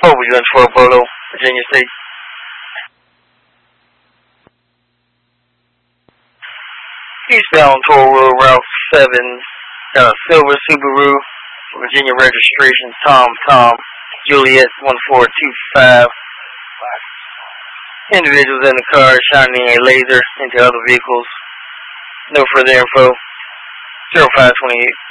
Overland 12 Polo, Virginia State. Eastbound Toll Road, Route 7. Got a silver Subaru, Virginia registration, Tom, Juliet 1425. Individuals in the car shining a laser into other vehicles. No further info. 0528.